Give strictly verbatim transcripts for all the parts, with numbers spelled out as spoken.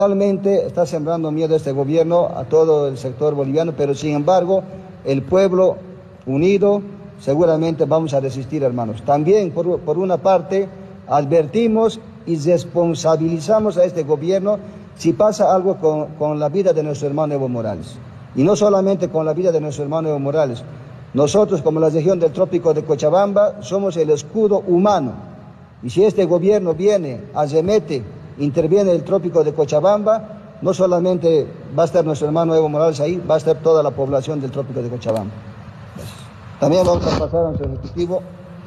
Realmente está sembrando miedo este gobierno a todo el sector boliviano, pero sin embargo, el pueblo unido seguramente vamos a resistir, hermanos. También, por, por una parte, advertimos y responsabilizamos a este gobierno si pasa algo con, con la vida de nuestro hermano Evo Morales. Y no solamente con la vida de nuestro hermano Evo Morales. Nosotros, como la región del Trópico de Cochabamba, somos el escudo humano. Y si este gobierno viene, arremete, interviene en el Trópico de Cochabamba, no solamente va a estar nuestro hermano Evo Morales ahí, va a estar toda la población del Trópico de Cochabamba. Gracias. También vamos a pasar a nuestro ejecutivo.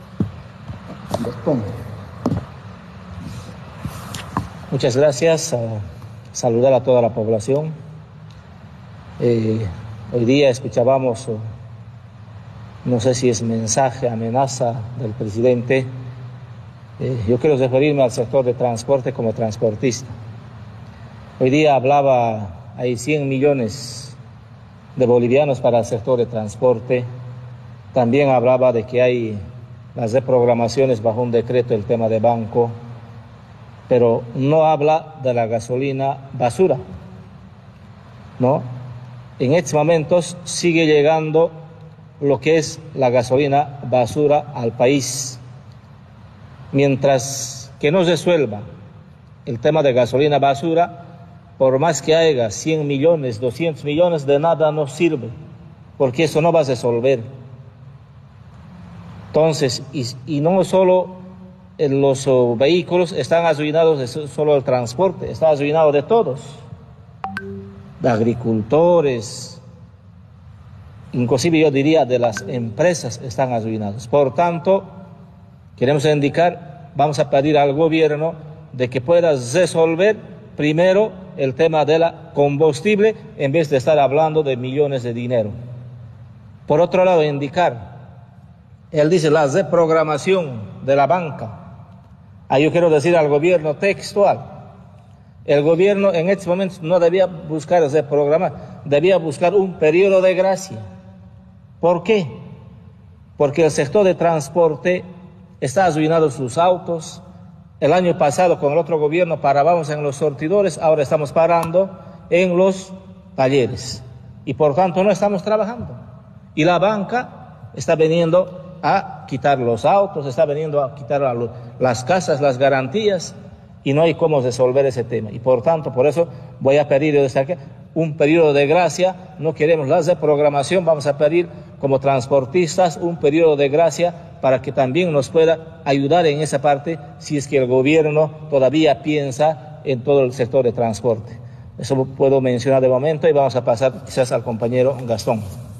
Muchas gracias. Uh, saludar a toda la población. Eh, hoy día escuchábamos, uh, no sé si es mensaje, amenaza del presidente. Eh, yo quiero referirme al sector de transporte como transportista. Hoy día hablaba, hay cien millones de bolivianos para el sector de transporte. También hablaba de que hay las reprogramaciones bajo un decreto, el tema de banco, pero no habla de la gasolina basura, ¿no? En estos momentos sigue llegando lo que es la gasolina basura al país. Mientras que no resuelva el tema de gasolina basura, por más que haya cien millones, doscientos millones, de nada nos sirve, porque eso no va a resolver. Entonces, y, y no solo los uh, vehículos están arruinados de solo el transporte, está arruinado de todos, de agricultores, inclusive yo diría de las empresas están arruinados. Por tanto, queremos indicar, vamos a pedir al gobierno de que pueda resolver primero el tema de la combustible en vez de estar hablando de millones de dinero. Por otro lado, indicar, él dice la reprogramación de la banca. Ahí yo quiero decir al gobierno textual, el gobierno en estos momentos no debía buscar reprogramar, debía buscar un periodo de gracia. ¿Por qué? Porque el sector de transporte está arruinado sus autos. El año pasado con el otro gobierno parábamos en los surtidores, ahora estamos parando en los talleres. Y por tanto no estamos trabajando. Y la banca está viniendo a quitar los autos, está viniendo a quitar a los, las casas, las garantías, y no hay cómo resolver ese tema. Y por tanto, por eso voy a pedir desde aquí un periodo de gracia. No queremos la reprogramación, vamos a pedir como transportistas un periodo de gracia para que también nos pueda ayudar en esa parte si es que el gobierno todavía piensa en todo el sector de transporte. Eso puedo mencionar de momento y vamos a pasar quizás al compañero Gastón.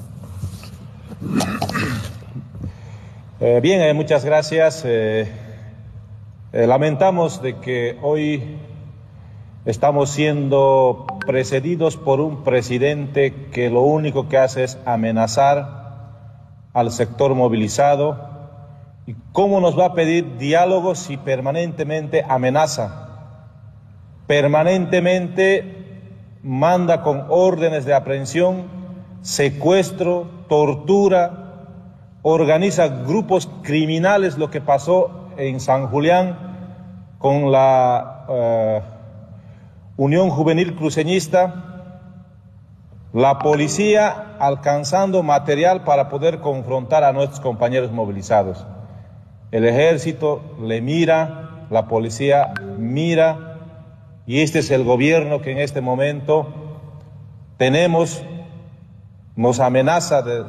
Eh, bien, eh, muchas gracias. Eh, eh, lamentamos de que hoy estamos siendo precedidos por un presidente que lo único que hace es amenazar al sector movilizado. ¿Y cómo nos va a pedir diálogo si permanentemente amenaza? Permanentemente manda con órdenes de aprehensión, secuestro, tortura, organiza grupos criminales, lo que pasó en San Julián con la uh, Unión Juvenil Cruceñista, la policía alcanzando material para poder confrontar a nuestros compañeros movilizados. El ejército le mira, la policía mira, y este es el gobierno que en este momento tenemos, nos amenaza de,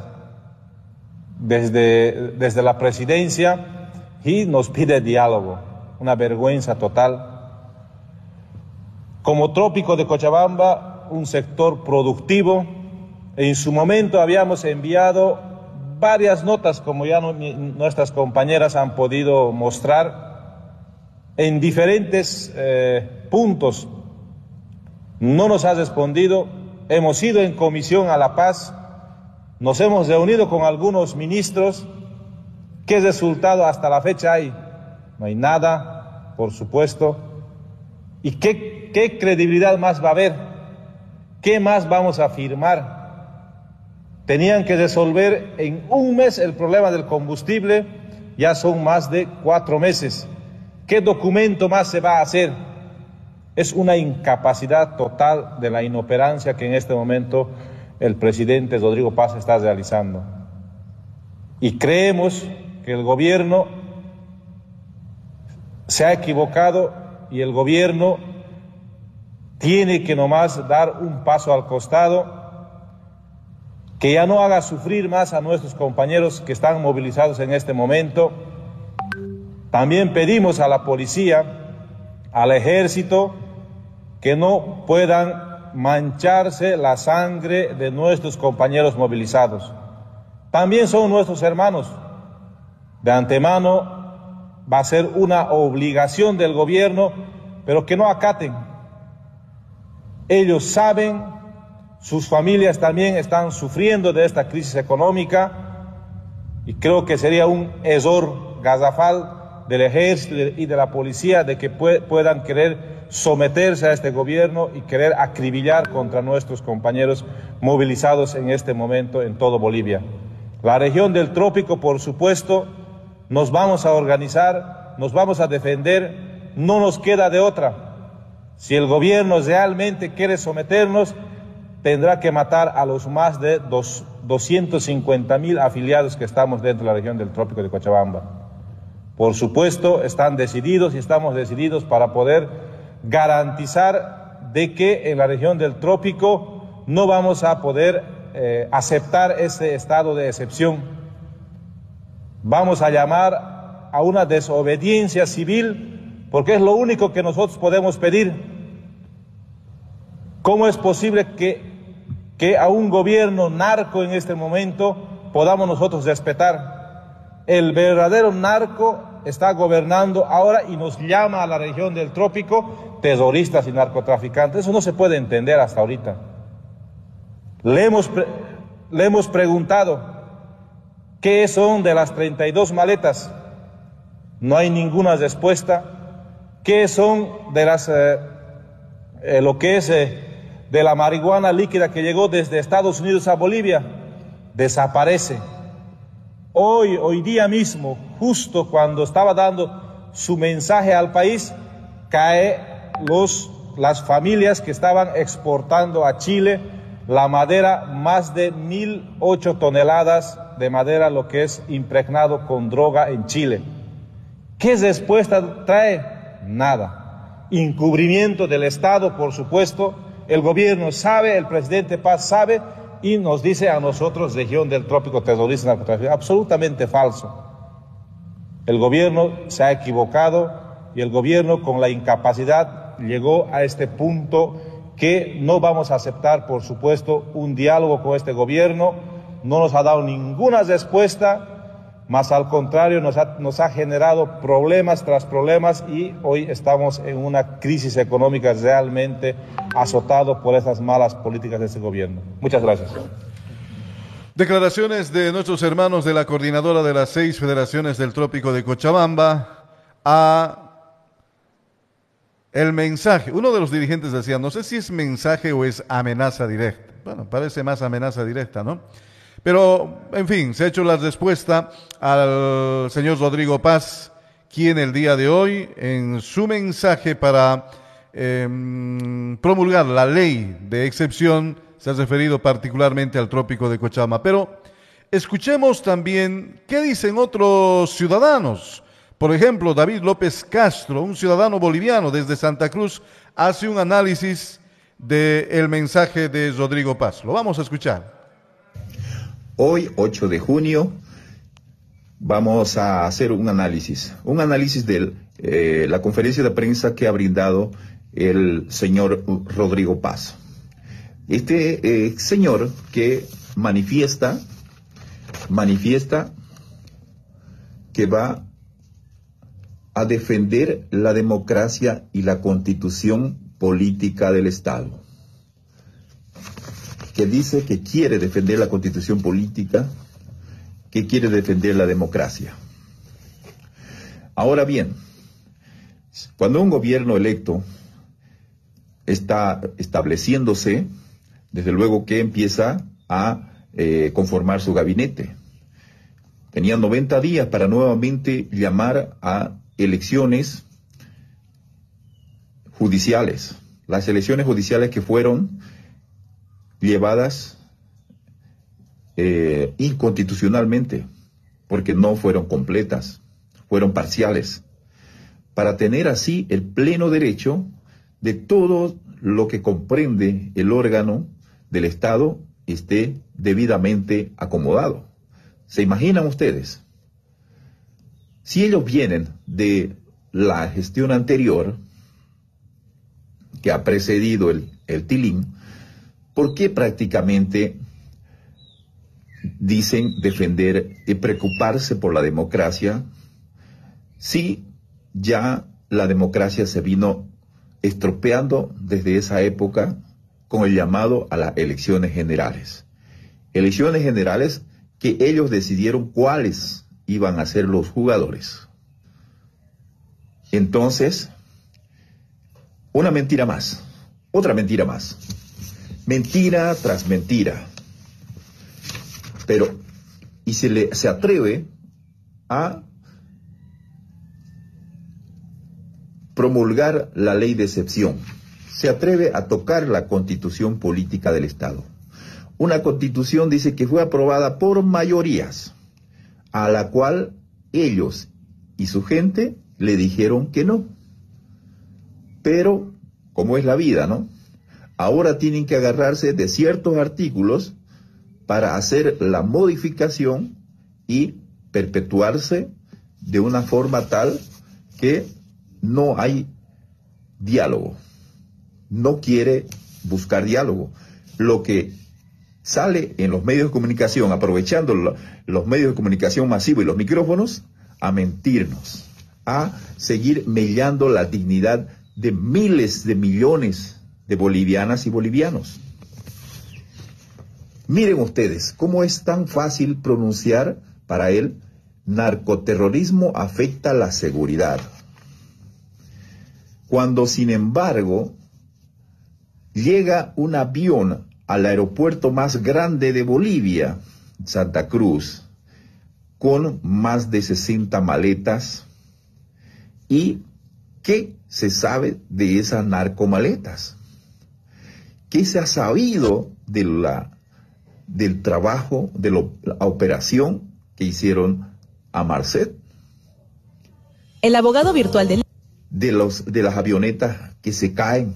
desde, desde la presidencia y nos pide diálogo. Una vergüenza total. Como Trópico de Cochabamba, un sector productivo, en su momento habíamos enviado varias notas, como ya no, nuestras compañeras han podido mostrar, en diferentes eh, puntos. No nos ha respondido. Hemos ido en comisión a La Paz, nos hemos reunido con algunos ministros. ¿Qué resultado hasta la fecha hay? No hay nada, por supuesto. ¿Y qué, qué credibilidad más va a haber? ¿Qué más vamos a firmar? Tenían que resolver en un mes el problema del combustible, ya son más de cuatro meses. ¿Qué documento más se va a hacer? Es una incapacidad total de la inoperancia que en este momento el presidente Rodrigo Paz está realizando. Y creemos que el gobierno se ha equivocado y el gobierno tiene que nomás dar un paso al costado, que ya no haga sufrir más a nuestros compañeros que están movilizados en este momento. También pedimos a la policía, al ejército, que no puedan mancharse la sangre de nuestros compañeros movilizados. También son nuestros hermanos. De antemano va a ser una obligación del gobierno, pero que no acaten. Ellos saben, sus familias también están sufriendo de esta crisis económica y creo que sería un error garrafal del ejército y de la policía de que puedan querer someterse a este gobierno y querer acribillar contra nuestros compañeros movilizados en este momento en todo Bolivia. La región del trópico, por supuesto, nos vamos a organizar, nos vamos a defender, no nos queda de otra. Si el gobierno realmente quiere someternos, tendrá que matar a los más de doscientos cincuenta mil afiliados que estamos dentro de la región del trópico de Cochabamba. Por supuesto, están decididos y estamos decididos para poder garantizar de que en la región del trópico no vamos a poder eh, aceptar ese estado de excepción. Vamos a llamar a una desobediencia civil porque es lo único que nosotros podemos pedir. ¿Cómo es posible que, que a un gobierno narco en este momento podamos nosotros respetar? El verdadero narco está gobernando ahora y nos llama a la región del trópico terroristas y narcotraficantes. Eso no se puede entender hasta ahorita. Le hemos, le hemos preguntado qué son de las treinta y dos maletas. No hay ninguna respuesta. ¿Qué son de las, eh, eh, lo que es eh, de la marihuana líquida que llegó desde Estados Unidos a Bolivia? Desaparece. Hoy, hoy día mismo, justo cuando estaba dando su mensaje al país, cae los, las familias que estaban exportando a Chile la madera, más de mil ocho toneladas de madera, lo que es impregnado con droga en Chile. ¿Qué respuesta trae? Nada. Encubrimiento del Estado, por supuesto. El gobierno sabe, el presidente Paz sabe y nos dice a nosotros, región del trópico terrorista, narcotráfico. Absolutamente falso. El gobierno se ha equivocado y el gobierno, con la incapacidad, llegó a este punto que no vamos a aceptar, por supuesto, un diálogo con este gobierno. No nos ha dado ninguna respuesta, más al contrario nos ha, nos ha generado problemas tras problemas y hoy estamos en una crisis económica realmente azotado por esas malas políticas de este gobierno. Muchas gracias. Declaraciones de nuestros hermanos de la coordinadora de las seis federaciones del trópico de Cochabamba a el mensaje. Uno de los dirigentes decía, no sé si es mensaje o es amenaza directa. Bueno, parece más amenaza directa, ¿no? Pero, en fin, se ha hecho la respuesta al señor Rodrigo Paz, quien el día de hoy, en su mensaje para eh, promulgar la ley de excepción, se ha referido particularmente al trópico de Cochabamba. Pero escuchemos también qué dicen otros ciudadanos. Por ejemplo, David López Castro, un ciudadano boliviano desde Santa Cruz, hace un análisis del mensaje de Rodrigo Paz. Lo vamos a escuchar. Hoy, ocho de junio, vamos a hacer un análisis, un análisis de eh, la conferencia de prensa que ha brindado el señor Rodrigo Paz. Este eh, señor que manifiesta, manifiesta que va a defender la democracia y la constitución política del Estado, que dice que quiere defender la constitución política, que quiere defender la democracia. Ahora bien, cuando un gobierno electo está estableciéndose, desde luego que empieza a eh, conformar su gabinete. Tenía noventa días para nuevamente llamar a elecciones judiciales, las elecciones judiciales que fueron llevadas eh, inconstitucionalmente, porque no fueron completas, fueron parciales, para tener así el pleno derecho de todo lo que comprende el órgano del Estado esté debidamente acomodado. ¿Se imaginan ustedes? Si ellos vienen de la gestión anterior, que ha precedido el, el tilín, ¿por qué prácticamente dicen defender y preocuparse por la democracia si ya la democracia se vino estropeando desde esa época con el llamado a las elecciones generales? Elecciones generales que ellos decidieron cuáles iban a ser los jugadores. Entonces, una mentira más, otra mentira más, mentira tras mentira. Pero, y se le se atreve a promulgar la ley de excepción, se atreve a tocar la constitución política del Estado. Una constitución, dice, que fue aprobada por mayorías, a la cual ellos y su gente le dijeron que no. Pero, como es la vida, ¿no? Ahora tienen que agarrarse de ciertos artículos para hacer la modificación y perpetuarse de una forma tal que no hay diálogo. No quiere buscar diálogo. Lo que sale en los medios de comunicación, aprovechando lo, los medios de comunicación masivos y los micrófonos, a mentirnos, a seguir mellando la dignidad de miles de millones de bolivianas y bolivianos. Miren ustedes cómo es tan fácil pronunciar para él: narcoterrorismo afecta la seguridad. Cuando, sin embargo, llega un avión al aeropuerto más grande de Bolivia, Santa Cruz, con más de sesenta maletas, ¿y qué se sabe de esas narcomaletas? ¿Qué se ha sabido de la, del trabajo, de lo, la operación que hicieron a Marcet? El abogado virtual del De, los, de las avionetas que se caen.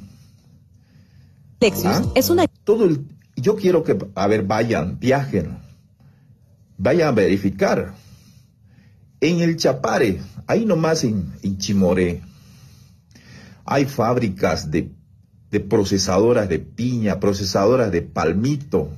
Lexus ¿Ah? es una... Todo el, yo quiero que, a ver, vayan, viajen, vayan a verificar. En el Chapare, ahí nomás en, en Chimoré, hay fábricas de, de procesadoras de piña, procesadoras de palmito,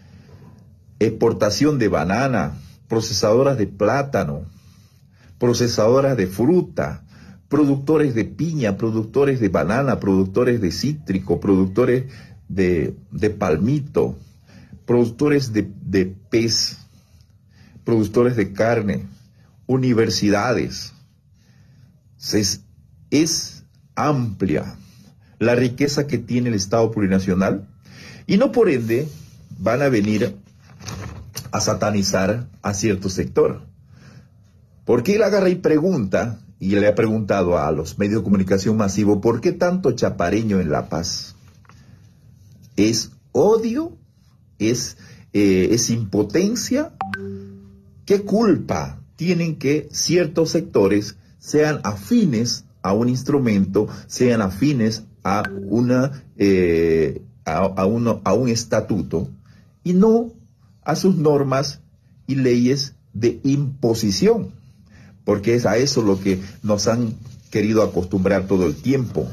exportación de banana, procesadoras de plátano, procesadoras de fruta, productores de piña, productores de banana, productores de cítrico, productores de, de palmito, productores de, de pez, productores de carne, universidades. Es, es amplia la riqueza que tiene el Estado plurinacional, y no por ende van a venir a satanizar a cierto sector. Porque él agarra y pregunta, y le ha preguntado a los medios de comunicación masivo: ¿por qué tanto chapareño en La Paz? ¿Es odio? ¿Es, eh, ¿es impotencia? ¿Qué culpa tienen que ciertos sectores sean afines a un instrumento, sean afines a, una, eh, a, a, uno, a un estatuto, y no a sus normas y leyes de imposición? Porque es a eso lo que nos han querido acostumbrar todo el tiempo.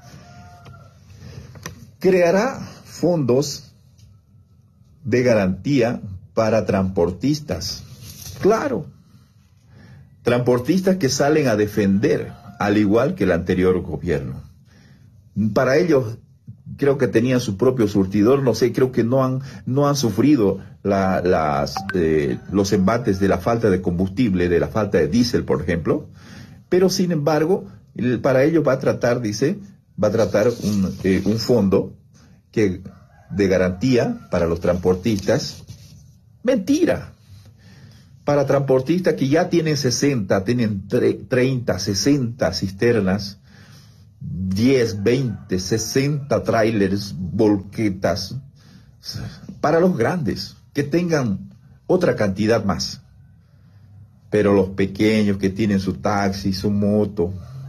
Creará fondos de garantía para transportistas. Claro, transportistas que salen a defender, al igual que el anterior gobierno. Para ellos, creo que tenían su propio surtidor, no sé, creo que no han, no han sufrido la, las, eh, los embates de la falta de combustible, de la falta de diésel, por ejemplo, pero sin embargo, el, para ellos va a tratar, dice, va a tratar un, eh, un fondo que, de garantía para los transportistas. Mentira. Para transportistas que ya tienen sesenta, tienen treinta, sesenta cisternas diez, veinte, sesenta trailers, volquetas, para los grandes, que tengan otra cantidad más. Pero los pequeños que tienen su taxi, su moto,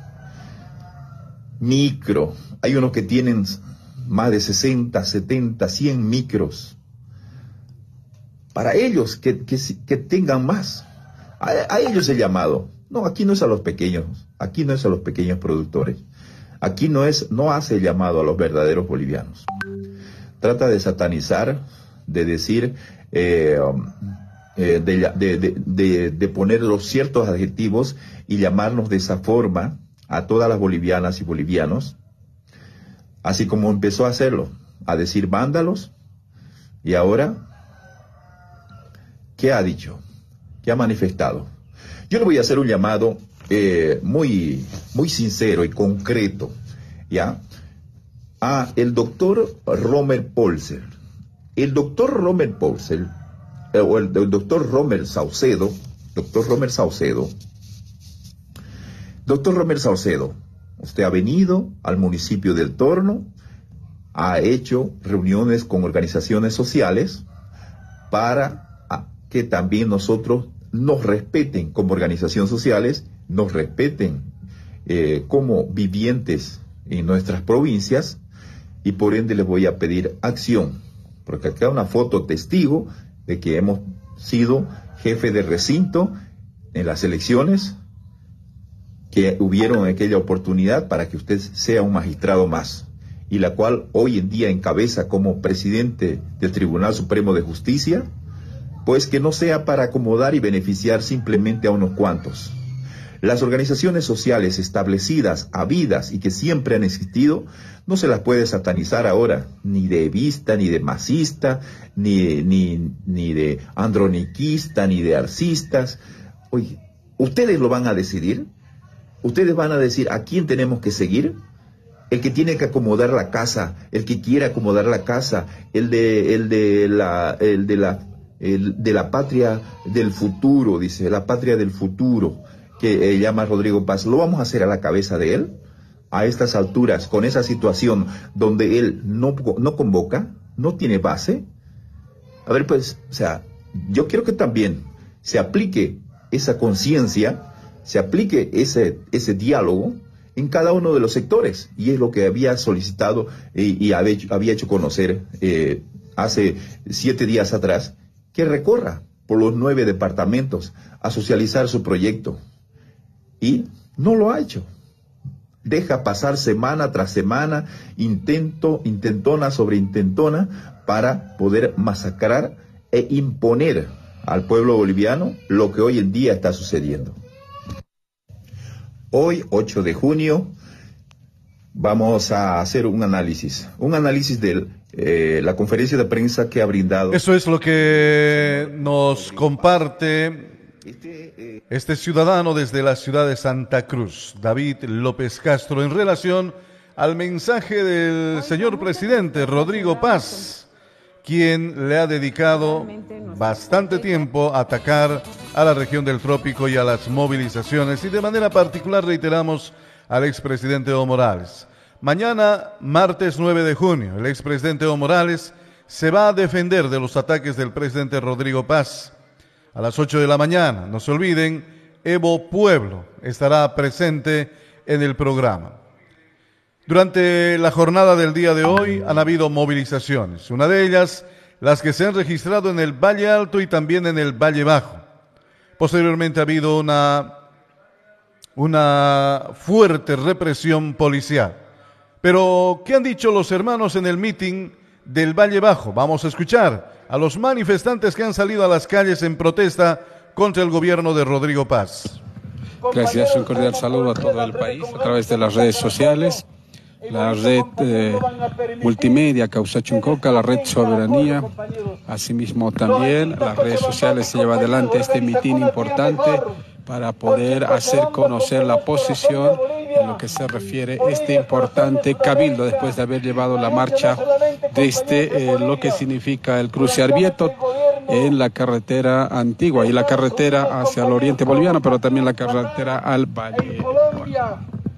micro, hay unos que tienen más de sesenta, setenta, cien micros. Para ellos, que, que, que tengan más. A, a ellos el llamado. No, aquí no es a los pequeños, aquí no es a los pequeños productores. Aquí no es, no hace el llamado a los verdaderos bolivianos. Trata de satanizar, de decir, eh, eh, de, de, de, de, de poner los ciertos adjetivos y llamarnos de esa forma a todas las bolivianas y bolivianos, así como empezó a hacerlo, a decir vándalos, y ahora, ¿qué ha dicho? ¿Qué ha manifestado? Yo le voy a hacer un llamado eh, muy, muy sincero y concreto, ¿ya? A el doctor Romer Polzer. El doctor Romer Polzer, eh, o el, el doctor Romer Saucedo, doctor Romer Saucedo, doctor Romer Saucedo, usted ha venido al municipio del Torno, ha hecho reuniones con organizaciones sociales para que también nosotros nos respeten como organizaciones sociales, nos respeten eh, como vivientes en nuestras provincias, y por ende les voy a pedir acción, porque acá hay una foto testigo de que hemos sido jefe de recinto en las elecciones que hubieron en aquella oportunidad para que usted sea un magistrado más, y la cual hoy en día encabeza como presidente del Tribunal Supremo de Justicia, pues que no sea para acomodar y beneficiar simplemente a unos cuantos. Las organizaciones sociales establecidas, habidas y que siempre han existido, no se las puede satanizar ahora, ni de evista, ni de masista, ni, ni, ni de androniquista, ni de arcistas. Oye, ¿ustedes lo van a decidir? ¿Ustedes van a decir a quién tenemos que seguir? El que tiene que acomodar la casa, el que quiere acomodar la casa, el de, el de la, el de la, el de la patria del futuro, dice, la patria del futuro, que eh, llama Rodrigo Paz. ¿Lo vamos a hacer a la cabeza de él? A estas alturas, con esa situación donde él no, no convoca, no tiene base. A ver, pues, o sea, yo quiero que también se aplique esa conciencia, se aplique ese, ese diálogo en cada uno de los sectores, y es lo que había solicitado y, y había, hecho, había hecho conocer eh, hace siete días atrás, que recorra por los nueve departamentos a socializar su proyecto, y no lo ha hecho. Deja pasar semana tras semana, intento, intentona sobre intentona, para poder masacrar e imponer al pueblo boliviano lo que hoy en día está sucediendo. Hoy, ocho de junio, vamos a hacer un análisis, un análisis de eh, la conferencia de prensa que ha brindado. Eso es lo que nos comparte este ciudadano desde la ciudad de Santa Cruz, David López Castro, en relación al mensaje del señor presidente Rodrigo Paz, quien le ha dedicado bastante tiempo a atacar a la región del Trópico y a las movilizaciones, y de manera particular reiteramos al expresidente Evo Morales. Mañana, martes nueve de junio, el expresidente Evo Morales se va a defender de los ataques del presidente Rodrigo Paz. A las ocho de la mañana, no se olviden, Evo Pueblo estará presente en el programa. Durante la jornada del día de hoy han habido movilizaciones, una de ellas las que se han registrado en el Valle Alto y también en el Valle Bajo. Posteriormente ha habido una, una fuerte represión policial. Pero, ¿qué han dicho los hermanos en el mitin del Valle Bajo? Vamos a escuchar a los manifestantes que han salido a las calles en protesta contra el gobierno de Rodrigo Paz. Gracias, un cordial saludo a todo el país a través de las redes sociales, la red eh, multimedia Causachuncoca, la red Soberanía, asimismo también las redes sociales se lleva adelante este mitin importante para poder hacer conocer la posición en lo que se refiere a este importante cabildo después de haber llevado la marcha desde eh, lo que significa el cruce Arbieto en la carretera antigua y la carretera hacia el oriente boliviano, pero también la carretera al Valle.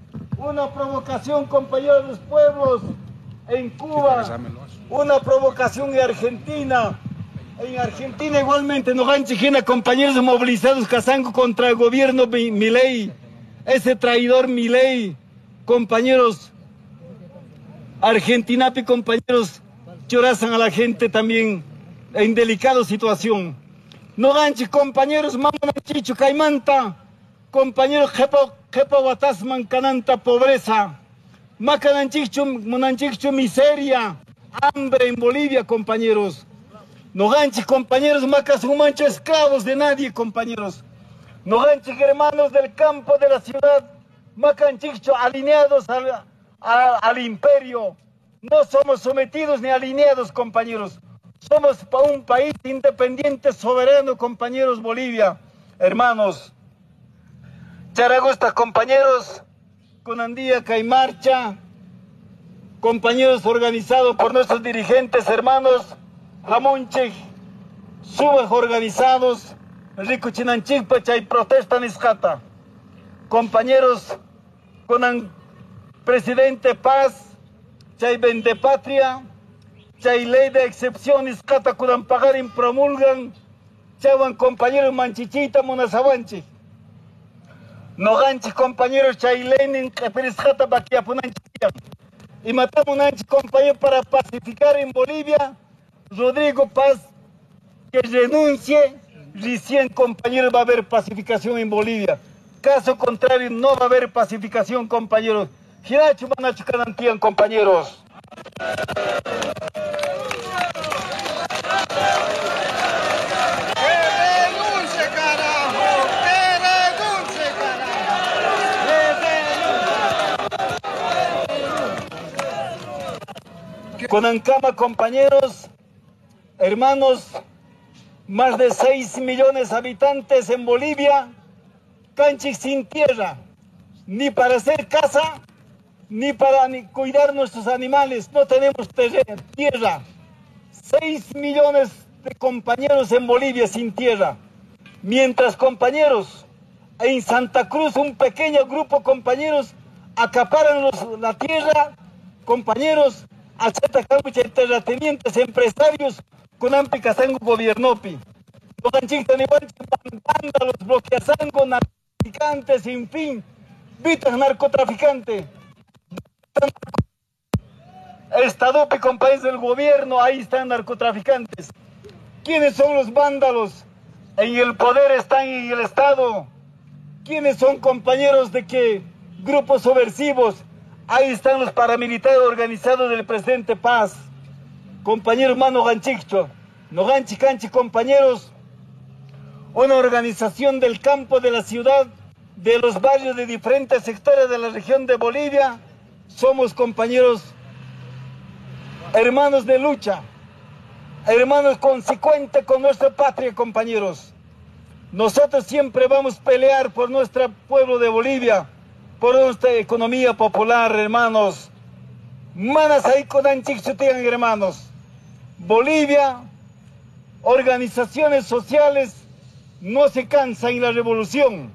una provocación, compañeros de los pueblos, en Cuba, una provocación en Argentina. En Argentina igualmente nos han chijena compañeros movilizados Casango contra el gobierno Milei, ese traidor Milei, compañeros. Argentinapi, compañeros, chorazan a la gente también en delicada situación. No ganchi, compañeros, mamá chicho caimanta, compañeros, jepo, jepo watasman cananta pobreza, macananchicho, monanchicho miseria, hambre en Bolivia, compañeros. No ganchi, compañeros, macas un mancho esclavos de nadie, compañeros. No ganchi, hermanos del campo de la ciudad, macanchicho alineados al, a, al imperio. No somos sometidos ni alineados, compañeros. Somos un país independiente, soberano, compañeros, Bolivia. Hermanos, Charagosta, compañeros, Conandía, Caimarcha, compañeros organizados por nuestros dirigentes, hermanos, Jamunche, subas organizados, Rico Chinanchikpa, Chay Protesta Niscata. Compañeros, con presidente Paz, Chay Vendepatria, Chay ley de excepción Niscata Kudan Pagarin promulgan, Chawan compañeros Manchichita Monasabanchi. No ganchi compañeros Chay ley Periscata Baquiapunanchitia. Y matamos un compañero para pacificar en Bolivia. Rodrigo Paz, que renuncie, recién, compañeros, va a haber pacificación en Bolivia. Caso contrario, no va a haber pacificación, compañeros. Giracho Manacho Canantían, compañeros. ¡Que renuncie, carajo! ¡Que renuncie, carajo! Con Ancama, compañeros, hermanos, más de seis millones de habitantes en Bolivia, canchi sin tierra, ni para hacer casa, ni para ni cuidar nuestros animales, no tenemos terreno, tierra. seis millones de compañeros en Bolivia sin tierra. Mientras, compañeros, en Santa Cruz un pequeño grupo, compañeros, acaparan los, la tierra, compañeros, hacer terratenientes, empresarios, con ampi casango gobiernopi. Los anchitan igual los bloqueazango, narcotraficantes, en fin, vitas narcotraficantes. Estadopi, compañeros del gobierno, ahí están narcotraficantes. ¿Quiénes son los vándalos? En el poder están en el Estado. ¿Quiénes son, compañeros, de qué grupos subversivos? Ahí están los paramilitares organizados del presidente Paz. Compañeros Mano Ganchicho, no ganchi canchi, compañeros, una organización del campo, de la ciudad, de los barrios de diferentes sectores de la región de Bolivia. Somos, compañeros, hermanos de lucha, hermanos consecuentes con nuestra patria, compañeros. Nosotros siempre vamos a pelear por nuestro pueblo de Bolivia, por nuestra economía popular, hermanos. Manas ahí con anchichutean, hermanos. Bolivia, organizaciones sociales, no se cansan en la revolución.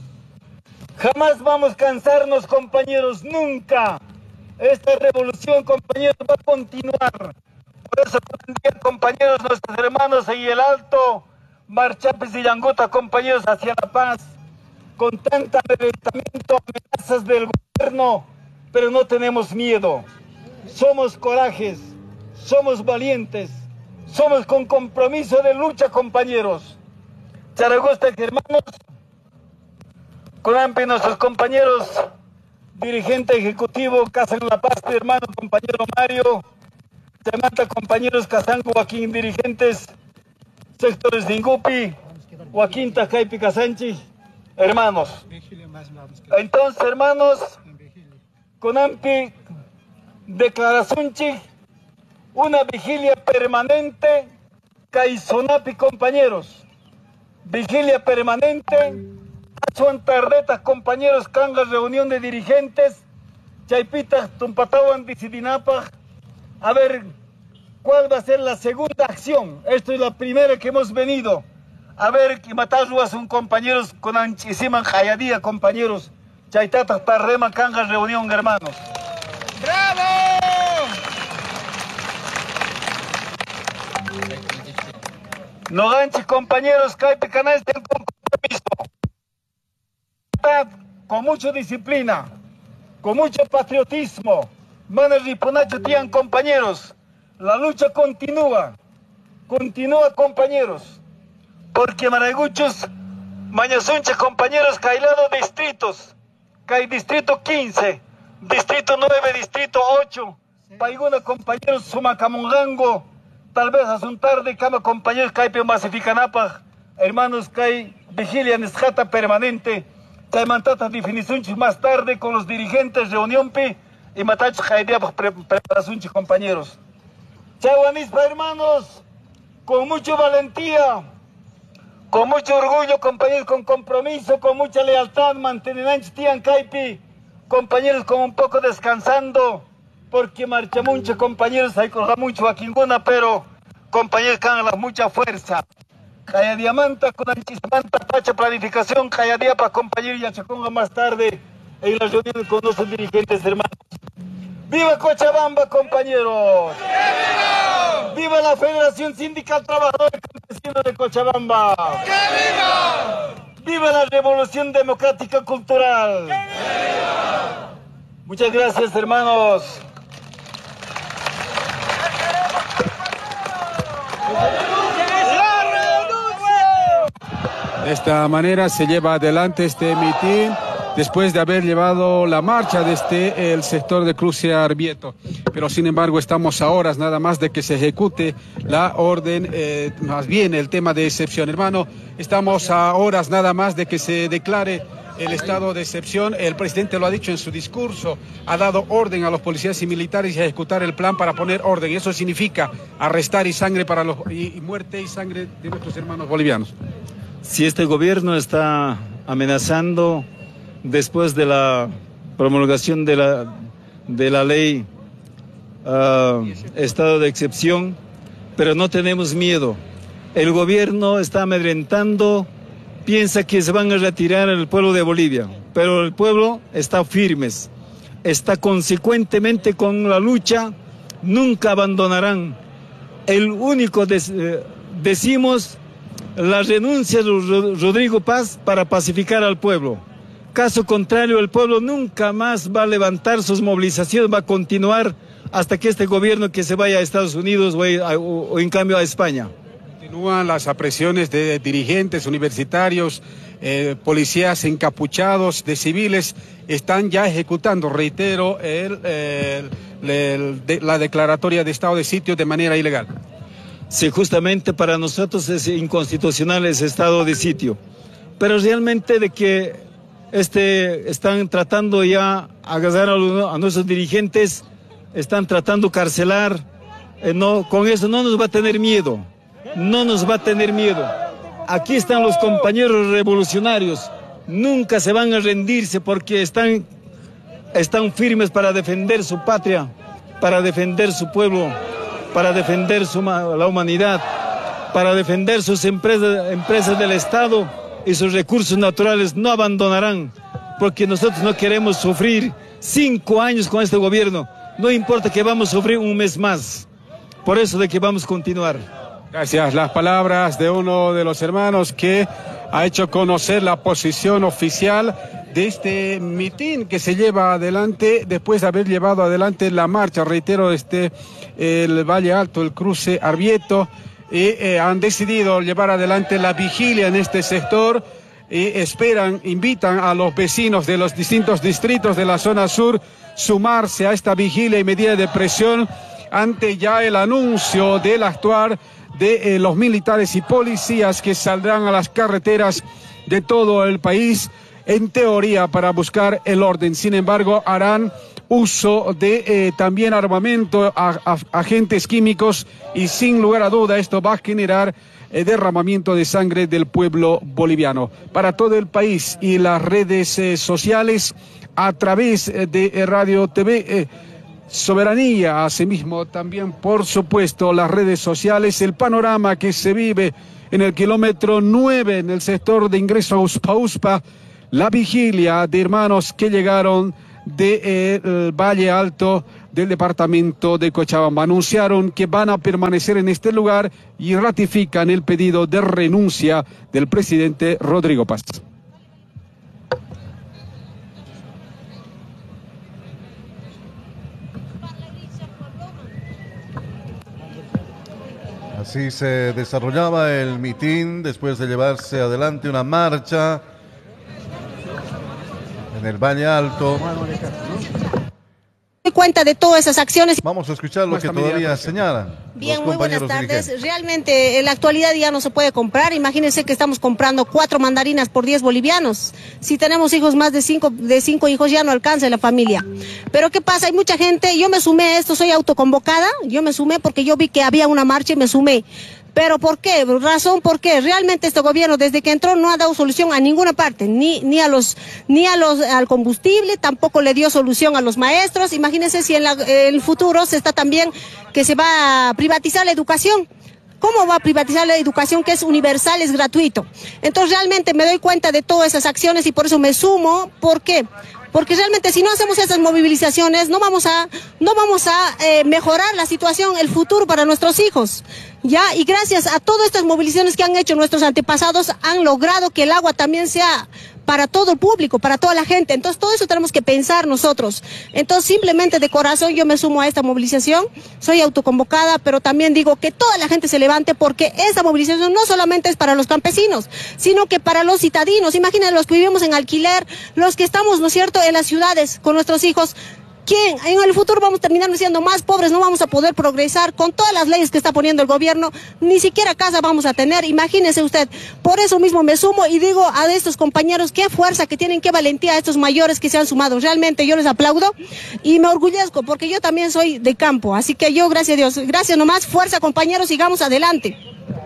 Jamás vamos a cansarnos, compañeros, nunca. Esta revolución, compañeros, va a continuar. Por eso, compañeros, nuestros hermanos en el Alto, Marchapes y Yanguta, compañeros, hacia la paz, con tanto amedrentamiento, amenazas del gobierno, pero no tenemos miedo. Somos corajes, somos valientes, somos con compromiso de lucha, compañeros. Zaragoza, hermanos, con ampi nuestros compañeros, dirigente ejecutivo, Casa en La Paz, hermano, compañero Mario, Temata, compañeros Casango, Joaquín, dirigentes, sectores de Ingupi, Joaquín Tacaypi, Casanchi, hermanos. Entonces, hermanos, con ampi declaración, una vigilia permanente, Caizonapi, compañeros, vigilia permanente, son tardetas, compañeros, cangas, reunión de dirigentes, Chaipitas, Tumpatawan, Disidinapa, a ver cuál va a ser la segunda acción. Esto es la primera que hemos venido. A ver, que Mataruas son compañeros con Anchisiman Jayadía, compañeros, Chaitatas parrema canga reunión, hermanos. ¡Bravo! No ganches, compañeros, caipe canales del compromiso. Con mucha disciplina, con mucho patriotismo. Manes riponacho tian, compañeros. La lucha continúa. Continúa, compañeros. Porque Maraiguchos, Mañasuncha, compañeros, cailado distritos. Cai distrito quince, distrito nueve, distrito ocho. Paiguna, compañeros, Sumacamongango. Tal vez a un tarde, cama compañeros, caipe masificanapa, hermanos, cai vigilia nesjata permanente, cai mantata definición más tarde con los dirigentes reunión pi y matacho jaidia preparación, compañeros. Chaguanispa, hermanos, con mucha valentía, con mucho orgullo, compañeros, con compromiso, con mucha lealtad, mantenerán tian caipi, compañeros, con un poco descansando. Porque marcha mucho, compañeros, hay colga mucho aquí ninguna, pero compañeros can la mucha fuerza. Calla diamanta con anchismanta, pacha planificación, calla día para compañeros y achaconga más tarde en la reunión con nuestros dirigentes hermanos. ¡Viva Cochabamba, compañeros! ¡Viva! ¡Viva la Federación Sindical Trabajadores Campesinos de Cochabamba! ¡Que viva! ¡Viva la Revolución Democrática Cultural! ¡Que viva! Muchas gracias, hermanos. De esta manera se lleva adelante este mitin después de haber llevado la marcha desde el sector de Cruce Arbieto. Pero sin embargo estamos a horas nada más de que se ejecute la orden, eh, más bien el tema de excepción. Hermano, estamos a horas nada más de que se declare el estado de excepción. El presidente lo ha dicho en su discurso, ha dado orden a los policías y militares a ejecutar el plan para poner orden. Eso significa arrestar y sangre para los y, y muerte y sangre de nuestros hermanos bolivianos. Si este gobierno está amenazando después de la promulgación de la, de la ley uh, estado de excepción, pero no tenemos miedo. El gobierno está amedrentando, piensa que se van a retirar el pueblo de Bolivia, pero el pueblo está firme, está consecuentemente con la lucha, nunca abandonarán. El único, des, eh, decimos, la renuncia de Rodrigo Paz para pacificar al pueblo. Caso contrario, el pueblo nunca más va a levantar sus movilizaciones, va a continuar hasta que este gobierno que se vaya a Estados Unidos o, a, o, o en cambio a España. Continúan las apresiones de dirigentes universitarios, eh, policías encapuchados, de civiles, están ya ejecutando, reitero, el, el, el, de, la declaratoria de estado de sitio de manera ilegal. Sí, justamente para nosotros es inconstitucional ese estado de sitio, pero realmente de que este, están tratando ya agarrar a, a nuestros dirigentes, están tratando carcelar, eh, no, con eso no nos va a tener miedo, no nos va a tener miedo. Aquí están los compañeros revolucionarios, nunca se van a rendirse porque están, están firmes para defender su patria, para defender su pueblo, para defender su, la humanidad, para defender sus empresas, empresas del Estado y sus recursos naturales. No abandonarán, porque nosotros no queremos sufrir cinco años con este gobierno. No importa que vamos a sufrir un mes más. Por eso de que vamos a continuar. Gracias. Las palabras de uno de los hermanos que ha hecho conocer la posición oficial de este mitin que se lleva adelante después de haber llevado adelante la marcha, reitero, este el Valle Alto, el Cruce Arbieto, y eh, han decidido llevar adelante la vigilia en este sector y esperan, invitan a los vecinos de los distintos distritos de la zona sur sumarse a esta vigilia y medida de presión ante ya el anuncio del actuar de eh, los militares y policías que saldrán a las carreteras de todo el país, en teoría para buscar el orden. Sin embargo, harán uso de eh, también armamento, a, a, agentes químicos, y sin lugar a duda esto va a generar eh, derramamiento de sangre del pueblo boliviano. Para todo el país y las redes eh, sociales, a través eh, de eh, Radio T V eh, Soberanía, asimismo también por supuesto las redes sociales, el panorama que se vive en el kilómetro nueve, en el sector de ingreso a Uspa Uspa, la vigilia de hermanos que llegaron del Valle Alto del departamento de Cochabamba. Anunciaron que van a permanecer en este lugar y ratifican el pedido de renuncia del presidente Rodrigo Paz. Así se desarrollaba el mitin después de llevarse adelante una marcha en el Valle Alto. Doy cuenta de todas esas acciones. Vamos a escuchar lo que todavía señalan. Bien, muy buenas tardes. Realmente en la actualidad ya no se puede comprar. Imagínense que estamos comprando cuatro mandarinas por diez bolivianos. Si tenemos hijos, más de cinco, de cinco hijos ya no alcanza la familia. Pero ¿qué pasa? Hay mucha gente, yo me sumé a esto, soy autoconvocada, yo me sumé porque yo vi que había una marcha y me sumé. ¿Pero por qué? Razón, ¿por qué? Realmente este gobierno desde que entró no ha dado solución a ninguna parte, ni, ni a los, ni a los, al combustible, tampoco le dio solución a los maestros. Imagínense si en, la, en el futuro se está también que se va a privatizar la educación. ¿Cómo va a privatizar la educación que es universal, es gratuito? Entonces realmente me doy cuenta de todas esas acciones y por eso me sumo. ¿Por qué? Porque realmente si no hacemos esas movilizaciones no vamos a, no vamos a eh, mejorar la situación, el futuro para nuestros hijos. Ya, y gracias a todas estas movilizaciones que han hecho nuestros antepasados han logrado que el agua también sea para todo el público, para toda la gente. Entonces todo eso tenemos que pensar nosotros. Entonces simplemente de corazón yo me sumo a esta movilización, soy autoconvocada, pero también digo que toda la gente se levante porque esa movilización no solamente es para los campesinos, sino que para los citadinos. Imaginen los que vivimos en alquiler, los que estamos, ¿no es cierto?, en las ciudades con nuestros hijos. ¿Quién? En el futuro vamos a terminar siendo más pobres, no vamos a poder progresar con todas las leyes que está poniendo el gobierno, ni siquiera casa vamos a tener, imagínese usted. Por eso mismo me sumo y digo a estos compañeros qué fuerza que tienen, qué valentía a estos mayores que se han sumado. Realmente yo les aplaudo y me orgullezco porque yo también soy de campo, así que yo, gracias a Dios, gracias nomás, fuerza compañeros, sigamos adelante.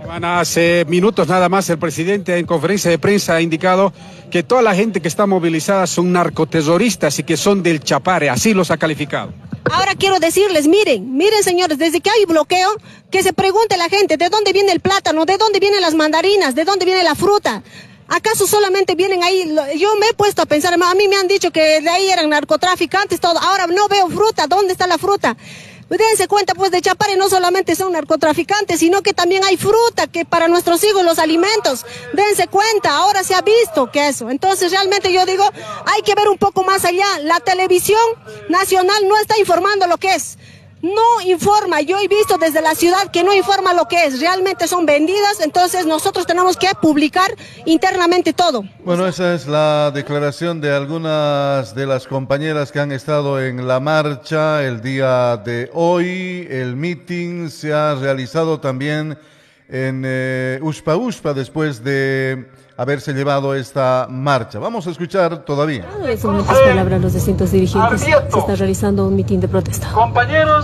Hace minutos nada más el presidente en conferencia de prensa ha indicado que toda la gente que está movilizada son narcoterroristas y que son del Chapare, así los ha calificado. Ahora quiero decirles, miren, miren señores, desde que hay bloqueo, que se pregunte la gente de dónde viene el plátano, de dónde vienen las mandarinas, de dónde viene la fruta. ¿Acaso solamente vienen ahí? Yo me he puesto a pensar, a mí me han dicho que de ahí eran narcotraficantes, todo. Ahora no veo fruta, ¿dónde está la fruta? Dense cuenta, pues, de Chapare no solamente son narcotraficantes, sino que también hay fruta que para nuestros hijos, los alimentos. Dense cuenta, ahora se ha visto que eso. Entonces, realmente yo digo, hay que ver un poco más allá. La televisión nacional no está informando lo que es. No informa, yo he visto desde la ciudad que no informa lo que es, realmente son vendidas, entonces nosotros tenemos que publicar internamente todo. Bueno, esa es la declaración de algunas de las compañeras que han estado en la marcha el día de hoy. El meeting se ha realizado también en eh, Uspa Uspa después de haberse llevado esta marcha. Vamos a escuchar todavía. Son estas palabras los distintos dirigentes. Se está realizando un mitin de protesta. Compañeros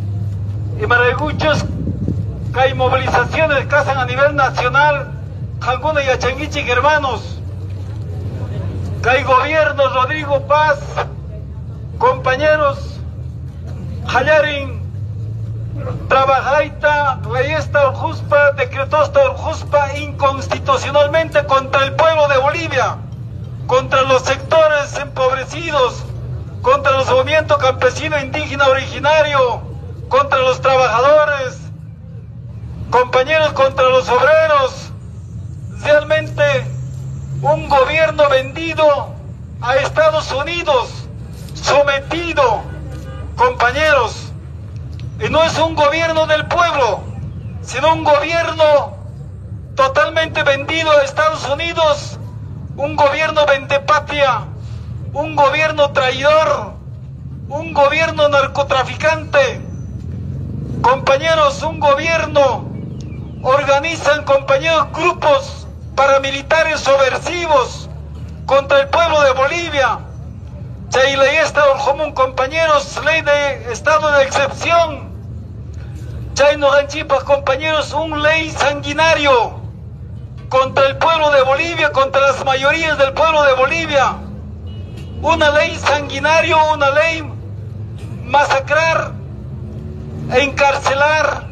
y maraguchos, que hay movilizaciones que hacen a nivel nacional, Janguna y Achanguichi, hermanos, que hay gobierno Rodrigo Paz, compañeros, Hayarin, Trabajaita, Reyesta Orjuspa, decretó esta Orjuspa inconstitucionalmente contra el pueblo de Bolivia, contra los sectores empobrecidos, contra los movimientos campesino, indígena, originario, contra los trabajadores, compañeros, contra los obreros. Realmente un gobierno vendido a Estados Unidos, sometido, compañeros. Y no es un gobierno del pueblo, sino un gobierno totalmente vendido a Estados Unidos, un gobierno vendepatria, un gobierno traidor, un gobierno narcotraficante. Compañeros, un gobierno, organizan, compañeros, grupos paramilitares subversivos contra el pueblo de Bolivia. Chay ley esta común, compañeros, ley de estado de excepción. Chay no ganchipas, compañeros, un ley sanguinario contra el pueblo de Bolivia, contra las mayorías del pueblo de Bolivia. Una ley sanguinario, una ley masacrar, encarcelar,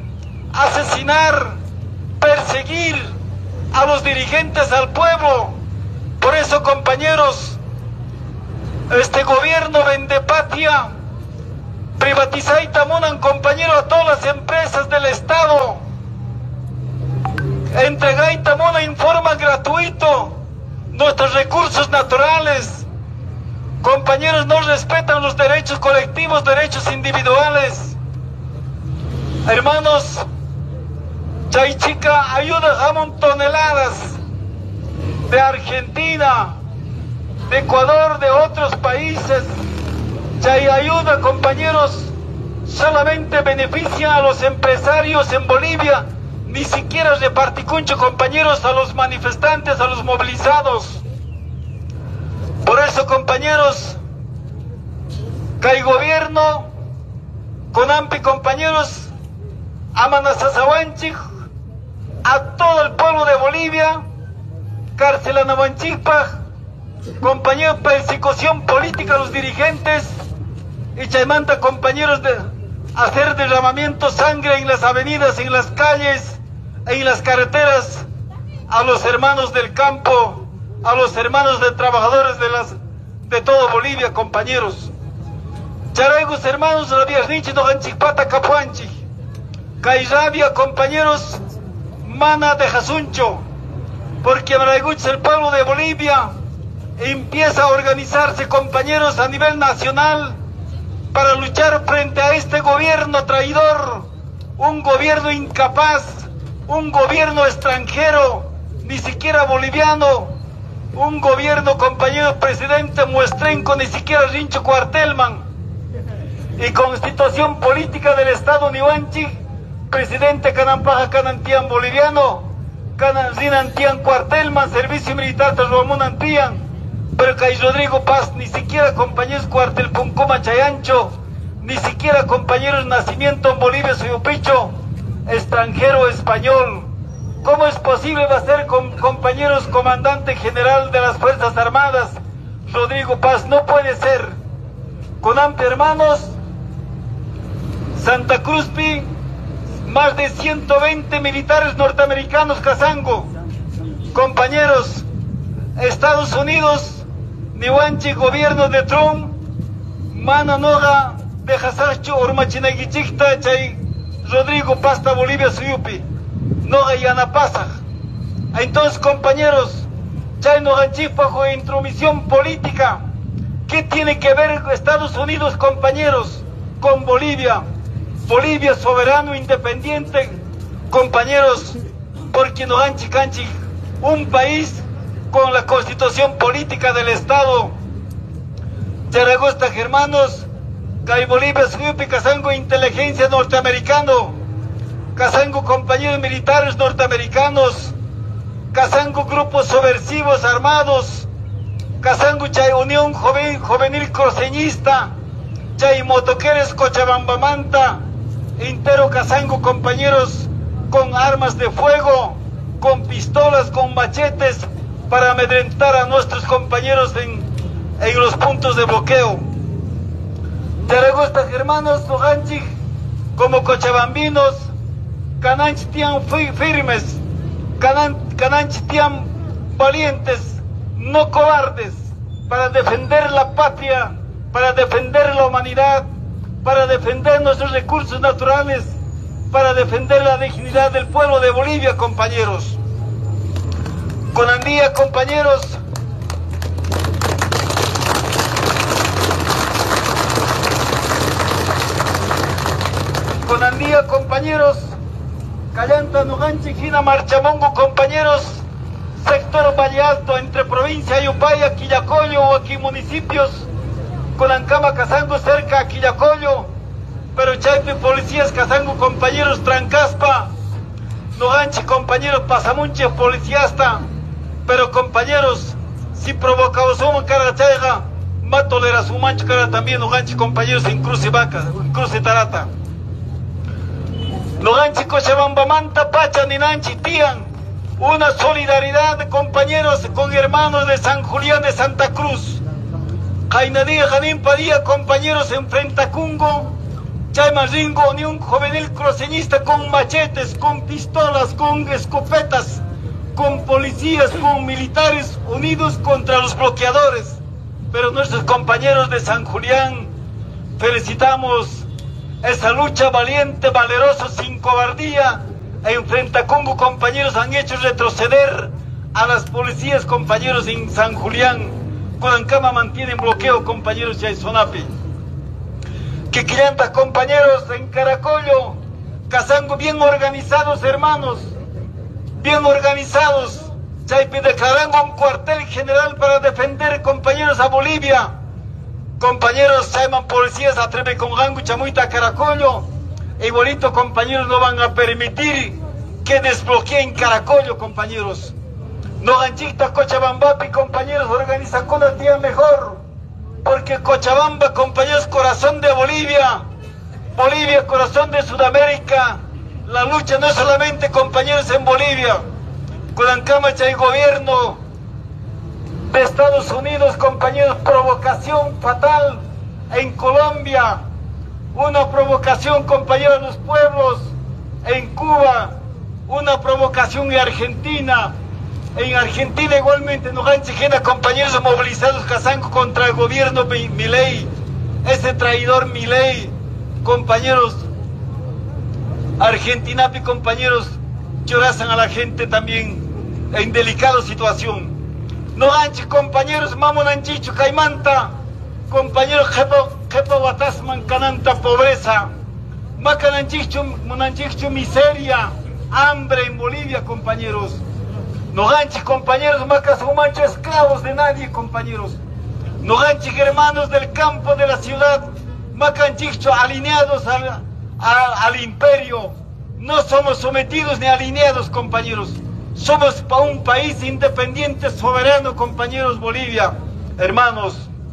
asesinar, perseguir a los dirigentes, al pueblo. Por eso, compañeros, este gobierno vende patria, privatiza y tamunan, compañeros, a todas las empresas del Estado. Entrega y tamona en forma gratuita nuestros recursos naturales. Compañeros, no respetan los derechos colectivos, derechos individuales. Hermanos, Chaychica ayuda jamón toneladas de Argentina, de Ecuador, de otros países. Chay ayuda, compañeros, solamente beneficia a los empresarios en Bolivia, ni siquiera reparticuncho, compañeros, a los manifestantes, a los movilizados. Por eso, compañeros, que el gobierno, con AMPI, compañeros, Amanasasawanchik, a todo el pueblo de Bolivia, Carcelanawanchikpaj, compañeros, persecución política a los dirigentes, y Chaymanta, compañeros, de hacer derramamiento de sangre en las avenidas, en las calles, en las carreteras, a los hermanos del campo, a los hermanos de trabajadores de las de todo Bolivia, compañeros. Charaigos, hermanos, rabiasnichi no ganchikpata capuanchi. Cairabia, compañeros, mana de Jasuncho, porque Marayguch, el pueblo de Bolivia, empieza a organizarse, compañeros, a nivel nacional para luchar frente a este gobierno traidor, un gobierno incapaz, un gobierno extranjero, ni siquiera boliviano, un gobierno, compañero presidente Muestrenco, ni siquiera Rincho Cuartelman, y constitución política del Estado Niwanchi, presidente Canampaja Canantian boliviano, Canantian Cuartelman, servicio militar de Ramón Antian, pero que Rodrigo Paz, ni siquiera compañeros Cuartel Puncoma Chayancho, ni siquiera compañeros nacimiento en Bolivia Suyupicho, extranjero español. ¿Cómo es posible va a ser con compañeros comandante general de las Fuerzas Armadas Rodrigo Paz? No puede ser. Con AMPI, hermanos, Santa Cruz Pi, más de ciento veinte militares norteamericanos Kazango. Compañeros, Estados Unidos, Niwanchi, gobierno de Trump, Mana Noga de Hasacho, Urmachinaguichikta, Chay, Rodrigo Pasta, Bolivia Suyupi, Noga Yanapasaj. Entonces, compañeros, Chay Noganchik bajo intromisión política. ¿Qué tiene que ver Estados Unidos, compañeros, con Bolivia? Bolivia soberano, independiente, compañeros, porque Noganchik Canchik, un país con la constitución política del Estado. Charagosta, hermanos, Cay Bolivia, Suyupi, Kazango, inteligencia norteamericano, Kazango, compañeros militares norteamericanos, Kazango, grupos subversivos armados, Kazango, Chay Unión Joven, Juvenil Cruceñista, Chay Motoqueres Cochabamba-Manta, entero Kazango, compañeros, con armas de fuego, con pistolas, con machetes, para amedrentar a nuestros compañeros en, en los puntos de bloqueo. Charagosta, hermanos, Noganchik, como cochabambinos, Cananchitian firmes, Cananchitian valientes, no cobardes, para defender la patria, para defender la humanidad, para defender nuestros recursos naturales, para defender la dignidad del pueblo de Bolivia, compañeros. Con Andía, compañeros, con Andía, compañeros, Callanta, Noganchik, Jina, Marchamongo, compañeros, sector Valle Alto, entre provincia Yupaya, Quillacollo o aquí municipios, con Ancama, Kazango, cerca a Quillacollo, pero Chaipe, policías, Kazango, compañeros, Trancaspa, Noganchik, compañeros, Pasamunche, policiasta, pero compañeros, si provocamos una cara chaiga, más tolera su mancho cara también, Noganchik, compañeros, en Cruz y Vaca, en Cruz y Tarata. Noganchik, Cochabamba, Manta, Pacha, Ninanchi, Tian, una solidaridad de compañeros con hermanos de San Julián de Santa Cruz. Jainadía, Janín Padilla, compañeros en Frentacungo, Chayma Ringo, Unión Juvenil Cruceñista con machetes, con pistolas, con escopetas, con policías, con militares unidos contra los bloqueadores. Pero nuestros compañeros de San Julián, felicitamos esa lucha valiente, valerosa, sin cobardía. En Frente a Congo, compañeros, han hecho retroceder a las policías, compañeros, en San Julián. Cudancama mantiene bloqueo, compañeros, ya en Sonapi. Que quillantas, compañeros, en Caracollo, Cazango, bien organizados, hermanos, bien organizados. Chaipi declarando un cuartel general para defender, compañeros, a Bolivia. Compañeros, llaman policías a Trebe con Gangu, Chamuita, Caracollo. Igualito, compañeros, no van a permitir que desbloqueen Caracollo, compañeros. No ganchita Cochabambapi, compañeros, organiza con el día mejor. Porque Cochabamba, compañeros, corazón de Bolivia. Bolivia, corazón de Sudamérica. La lucha no es solamente, compañeros, en Bolivia. Cudancama, el gobierno de Estados Unidos, compañeros, provocación fatal en Colombia. Una provocación, compañeros, a los pueblos en Cuba. Una provocación en Argentina. En Argentina igualmente nos han chijena, compañeros, movilizados Cazango contra el gobierno Milei. Ese traidor Milei, compañeros. Argentina, compañeros, llorazan a la gente también en delicada situación. No anchi, compañeros, mamonanchicho caimanta, compañeros, jepo, jepo batasman cananta pobreza, macananchicho, monanchicho miseria, hambre en Bolivia, compañeros. No ganchi, compañeros, macas humancho esclavos de nadie, compañeros. No ganchi, hermanos del campo, de la ciudad, macanchicho alineados al, a, al imperio. No somos sometidos ni alineados, compañeros. Somos para un país independiente, soberano, compañeros, Bolivia. Hermanos,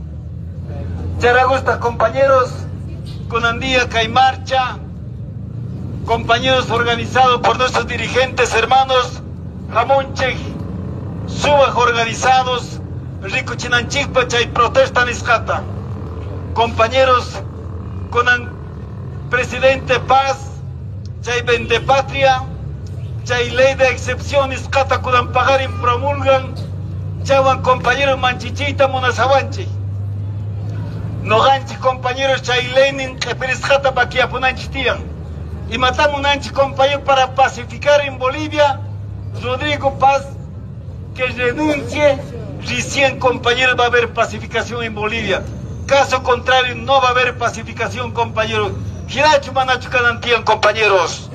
Charagosta, compañeros, con Andía, Caimarcha, compañeros organizados por nuestros dirigentes, hermanos, Ramón Che, Subaj organizados, Rico Chinanchikpa, Chay Protesta Niscata. Compañeros, con el presidente Paz, Chay Vendepatria, Chay ley de excepciones, Cata Kudan pagar en promulgan, Chawan compañeros Manchichita, Monasabanchi. No ganchi, compañeros, Chay ley que perescata Baquia Punanchitian. Y matamos un anchi, compañero, para pacificar en Bolivia. Rodrigo Paz, que renuncie, recién, compañeros, va a haber pacificación en Bolivia. Caso contrario, no va a haber pacificación, compañeros. Girachu Manachu Canantian, compañeros.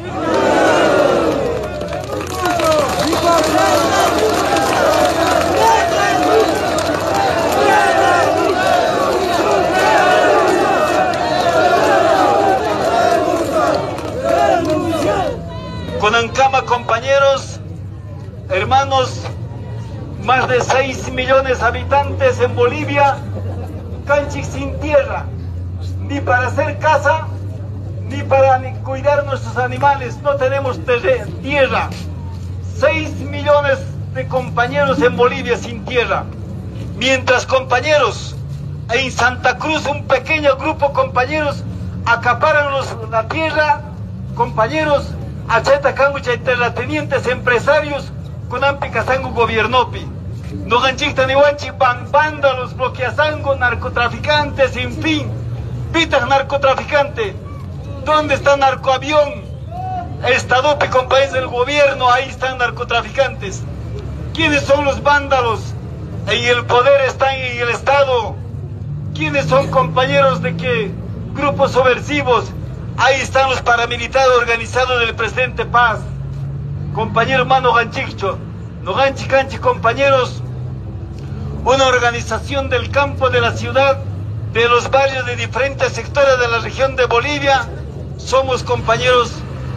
Con Ancama, compañeros, hermanos, más de seis millones de habitantes en Bolivia, canchi sin tierra, ni para hacer casa, ni para ni cuidar nuestros animales, no tenemos tierra. seis millones de compañeros en Bolivia sin tierra. Mientras, compañeros, en Santa Cruz un pequeño grupo, compañeros, acaparan los, la tierra, compañeros, acheta cangucha y terratenientes empresarios con ampicazango gobiernopi. No ganchita ni guanchi, vándalos, bloqueazango, narcotraficantes, en fin, pitas narcotraficante. ¿Dónde está narcoavión? Estadope, compañeros del gobierno, ahí están narcotraficantes. ¿Quiénes son los vándalos? En el poder están en el Estado. ¿Quiénes son, compañeros, de qué grupos subversivos? Ahí están los paramilitares organizados del presidente Paz. Compañero Mano Ganchicho, no ganchi canchi, compañeros, una organización del campo, de la ciudad, de los barrios, de diferentes sectores de la región de Bolivia. Somos, compañeros,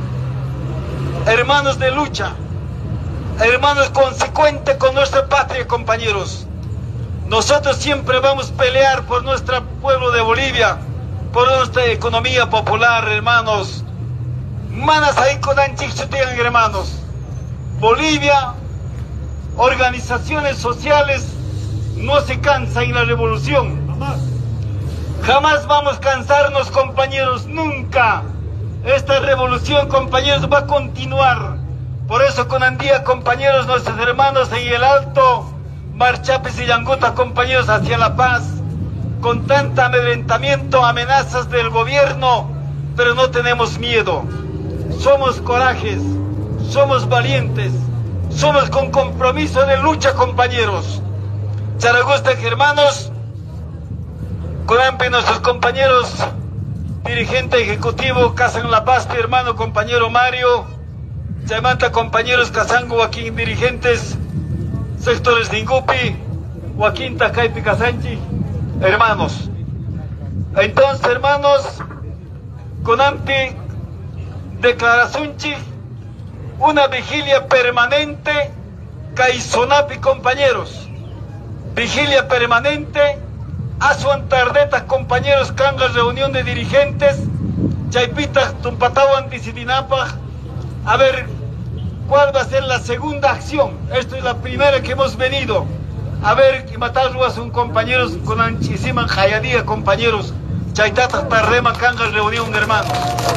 hermanos de lucha, hermanos consecuentes con nuestra patria, compañeros. Nosotros siempre vamos a pelear por nuestro pueblo de Bolivia, por nuestra economía popular, hermanos. Manas ahí con anchichutian, hermanos. Bolivia, organizaciones sociales, no se cansan en la revolución. Jamás. Jamás vamos a cansarnos, compañeros, nunca. Esta revolución, compañeros, va a continuar. Por eso con Andía, compañeros, nuestros hermanos en el Alto, Marchapes y Yanguta, compañeros, hacia la paz, con tanto amedrentamiento, amenazas del gobierno, pero no tenemos miedo. Somos corajes, somos valientes, somos con compromiso de lucha, compañeros. Charagustas, hermanos, con AMPE, nuestros compañeros, dirigente ejecutivo, Casan La Paz, mi hermano, compañero Mario, Chaimanta, compañeros, Casango, Joaquín, dirigentes, sectores de Ingupi, Joaquín Takaipi, Casanchi, hermanos. Entonces, hermanos, con AMPE, declaración, una vigilia permanente, Caizonapi, compañeros, vigilia permanente, Asuan Tardeta, compañeros, Canga, reunión de dirigentes, Chaipita, Tumpatawan, Disipinapa, a ver cuál va a ser la segunda acción. Esto es la primera que hemos venido a ver, que matar a un compañeros con Anchisiman Jayadía, compañeros, Chaitata, Parrema, Canga, reunión de hermanos.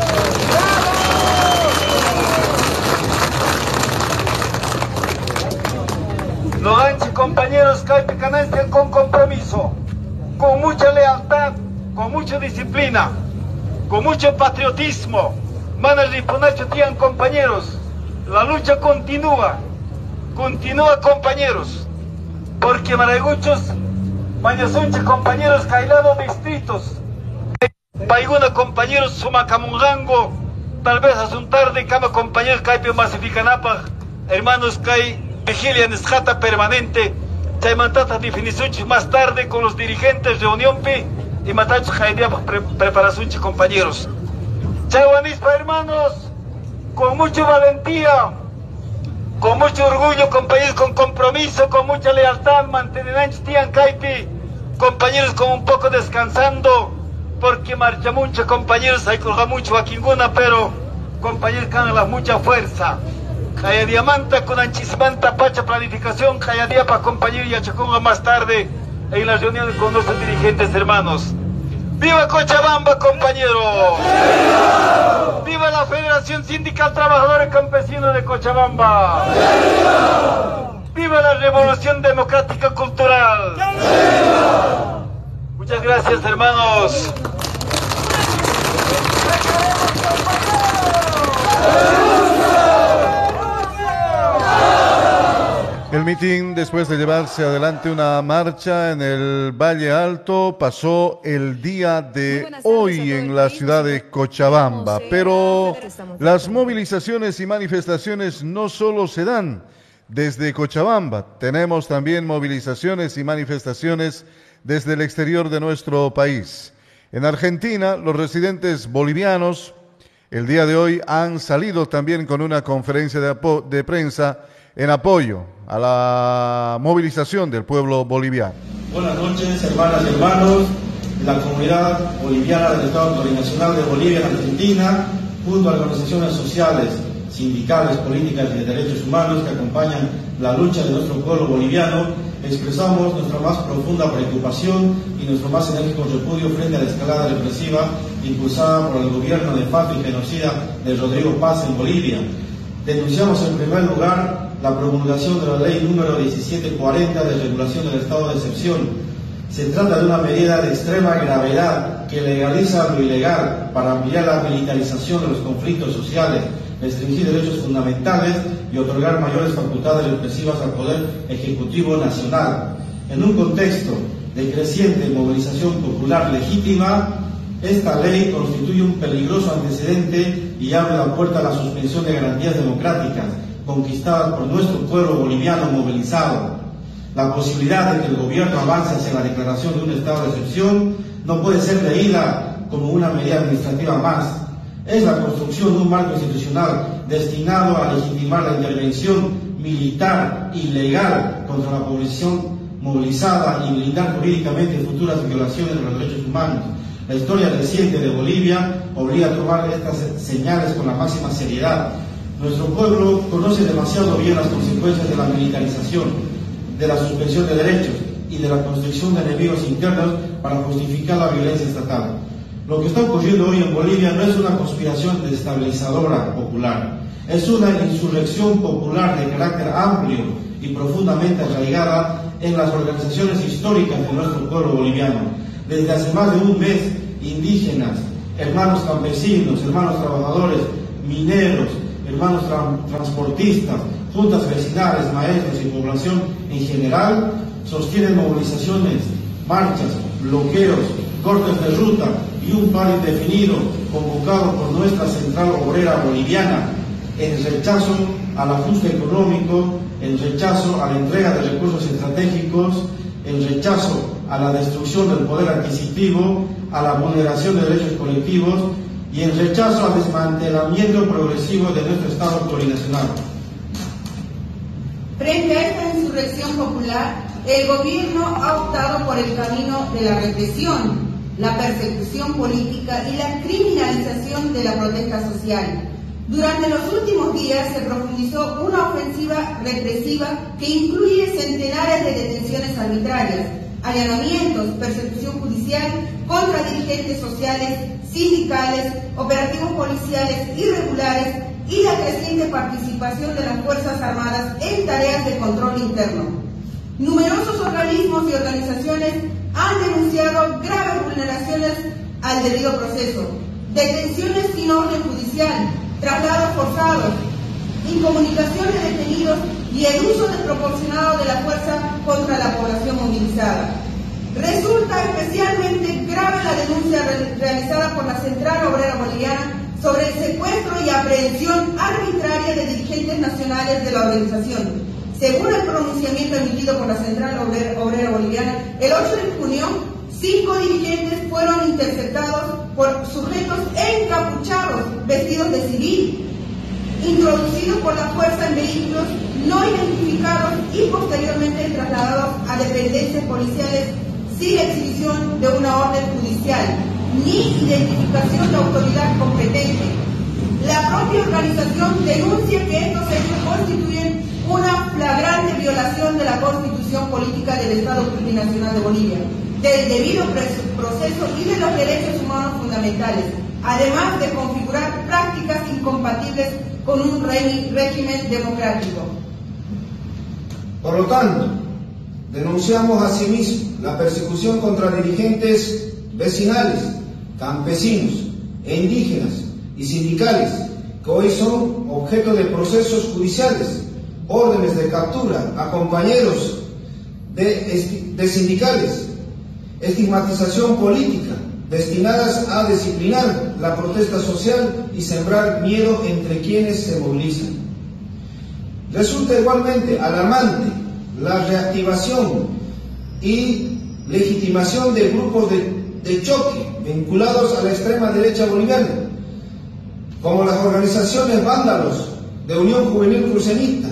Los anchi, compañeros, Caipicanense, con compromiso, con mucha lealtad, con mucha disciplina, con mucho patriotismo. Manas y Punacho Tian, compañeros, la lucha continúa, continúa, compañeros, porque Maraiguchos, Mañasunche, compañeros, Cailado, distritos, Paiguna, compañeros, Sumacamungango, tal vez a un tarde, Cama, compañeros, Caipio, Masificanapa, hermanos, Cai, vigilia en escata permanente, Chaimantata, definición más tarde con los dirigentes, reunión P y Matachos, Jaidia, pre preparación, compañeros. Chaiwanispa, hermanos, con mucha valentía, con mucho orgullo, compañeros, con compromiso, con mucha lealtad, mantenerán Tian Caipi, compañeros, con un poco descansando, porque marcha mucho, compañeros, hay que mucho a Quinguna, pero compañeros, con la mucha fuerza. Jaya Diamanta con Anchismanta, Pacha, planificación, Jaya Diapa, compañero, y Achaconga más tarde en las reuniones con nuestros dirigentes, hermanos. ¡Viva Cochabamba, compañero! ¡Viva! ¡Viva la Federación Sindical Trabajadores Campesinos de Cochabamba! ¡Viva! ¡Viva la Revolución Democrática Cultural! ¡Viva! Muchas gracias, hermanos. El mitin, después de llevarse adelante una marcha en el Valle Alto, pasó el día de hoy en la ciudad de Cochabamba. Pero las movilizaciones y manifestaciones no solo se dan desde Cochabamba. Tenemos también movilizaciones y manifestaciones desde el exterior de nuestro país. En Argentina, los residentes bolivianos el día de hoy han salido también con una conferencia de, de prensa en apoyo a la movilización del pueblo boliviano. Buenas noches, hermanas y hermanos de la comunidad boliviana del Estado Plurinacional de Bolivia en Argentina, junto a organizaciones sociales, sindicales, políticas y de derechos humanos que acompañan la lucha de nuestro pueblo boliviano, expresamos nuestra más profunda preocupación y nuestro más enérgico repudio frente a la escalada represiva impulsada por el gobierno de facto y genocida de Rodrigo Paz en Bolivia. Denunciamos en primer lugar la promulgación de la ley número diecisiete cuarenta de regulación del estado de excepción. Se trata de una medida de extrema gravedad que legaliza lo ilegal para ampliar la militarización de los conflictos sociales, restringir derechos fundamentales y otorgar mayores facultades represivas al Poder Ejecutivo Nacional. En un contexto de creciente movilización popular legítima, esta ley constituye un peligroso antecedente y abre la puerta a la suspensión de garantías democráticas conquistadas por nuestro pueblo boliviano movilizado. La posibilidad de que el gobierno avance hacia la declaración de un estado de excepción no puede ser leída como una medida administrativa más. Es la construcción de un marco institucional destinado a legitimar la intervención militar ilegal contra la población movilizada y blindar jurídicamente futuras violaciones de los derechos humanos. La historia reciente de Bolivia obliga a tomar estas señales con la máxima seriedad. Nuestro pueblo conoce demasiado bien las consecuencias de la militarización, de la suspensión de derechos y de la construcción de enemigos internos para justificar la violencia estatal. Lo que está ocurriendo hoy en Bolivia no es una conspiración desestabilizadora popular, Es una insurrección popular de carácter amplio y profundamente arraigada en las organizaciones históricas de nuestro pueblo boliviano. Desde hace más de un mes, indígenas, hermanos campesinos, hermanos trabajadores, mineros, hermanos tra transportistas, juntas vecinales, maestros y población en general sostienen movilizaciones, marchas, bloqueos, cortes de ruta y un paro indefinido convocado por nuestra Central Obrera Boliviana en rechazo al ajuste económico, en rechazo a la entrega de recursos estratégicos, en rechazo a la destrucción del poder adquisitivo, a la vulneración de derechos colectivos y en rechazo al desmantelamiento progresivo de nuestro Estado plurinacional. Frente a esta insurrección popular, el gobierno ha optado por el camino de la represión, la persecución política y la criminalización de la protesta social. Durante los últimos días se profundizó una ofensiva represiva que incluye centenares de detenciones arbitrarias, allanamientos, persecución judicial contra dirigentes sociales, sindicales, operativos policiales irregulares y la creciente participación de las Fuerzas Armadas en tareas de control interno. Numerosos organismos y organizaciones han denunciado graves vulneraciones al debido proceso, detenciones sin orden judicial, traslados forzados, incomunicación de detenidos y el uso desproporcionado de la fuerza contra la población movilizada. Resulta especialmente grave la denuncia re realizada por la Central Obrera Boliviana sobre el secuestro y aprehensión arbitraria de dirigentes nacionales de la organización. Según el pronunciamiento emitido por la Central Obrera, Obrera Boliviana, el ocho de junio, cinco dirigentes fueron interceptados por sujetos encapuchados, vestidos de civil, introducidos por la fuerza en vehículos no identificados y posteriormente trasladados a dependencias policiales sin exhibición de una orden judicial ni identificación de autoridad competente. La propia organización denuncia que estos hechos constituyen una flagrante violación de la Constitución Política del Estado Plurinacional de Bolivia, del debido proceso y de los derechos humanos fundamentales, además de configurar prácticas incompatibles con un régimen democrático. Por lo tanto, denunciamos asimismo la persecución contra dirigentes vecinales, campesinos e indígenas y sindicales que hoy son objeto de procesos judiciales, órdenes de captura a compañeros de, de sindicales, estigmatización política destinadas a disciplinar la protesta social y sembrar miedo entre quienes se movilizan. Resulta igualmente alarmante la reactivación y legitimación de grupos de, de choque vinculados a la extrema derecha boliviana, como las organizaciones vándalos de Unión Juvenil Crucenista,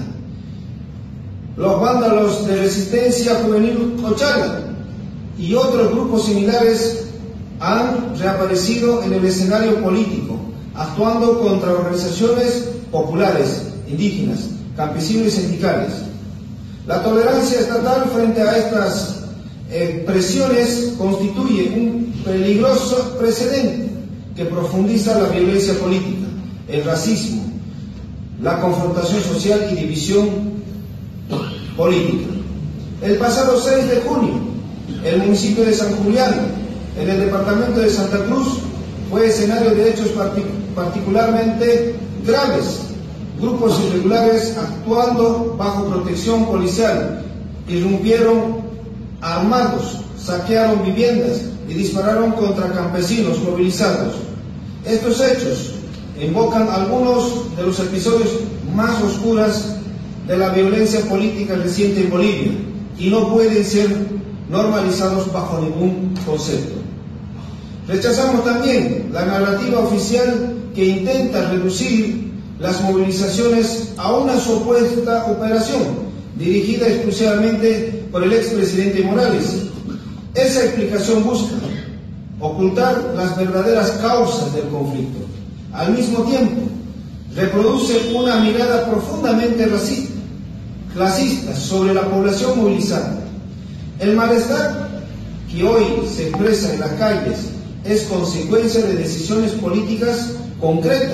los vándalos de Resistencia Juvenil Cochala y otros grupos similares han reaparecido en el escenario político, actuando contra organizaciones populares, indígenas, campesinos y sindicales. La tolerancia estatal frente a estas eh, presiones constituye un peligroso precedente que profundiza la violencia política, el racismo, la confrontación social y división política. El pasado seis de junio, el municipio de San Julián, en el departamento de Santa Cruz, fue escenario de hechos partic particularmente graves. Grupos irregulares actuando bajo protección policial irrumpieron armados, saquearon viviendas y dispararon contra campesinos movilizados. Estos hechos invocan algunos de los episodios más oscuros de la violencia política reciente en Bolivia y no pueden ser normalizados bajo ningún concepto. Rechazamos también la narrativa oficial que intenta reducir las movilizaciones a una supuesta operación dirigida exclusivamente por el expresidente Morales. Esa explicación busca ocultar las verdaderas causas del conflicto. Al mismo tiempo, reproduce una mirada profundamente racista, clasista sobre la población movilizada. El malestar que hoy se expresa en las calles es consecuencia de decisiones políticas concretas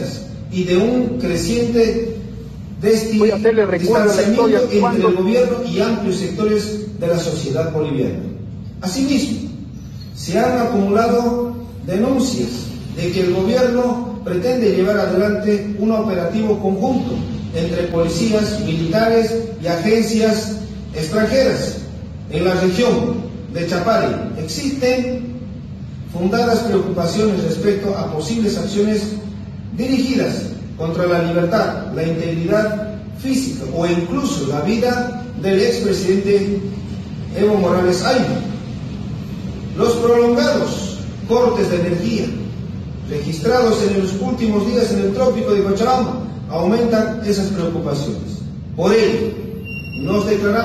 y de un creciente distanciamiento entre el gobierno y amplios sectores de la sociedad boliviana. Asimismo, se han acumulado denuncias de que el gobierno pretende llevar adelante un operativo conjunto entre policías, militares y agencias extranjeras en la región de Chapare. Existen fundadas preocupaciones respecto a posibles acciones dirigidas contra la libertad, la integridad física o incluso la vida del expresidente Evo Morales Ayma. Los prolongados cortes de energía registrados en los últimos días en el trópico de Cochabamba aumentan esas preocupaciones. Por ello, nos declaramos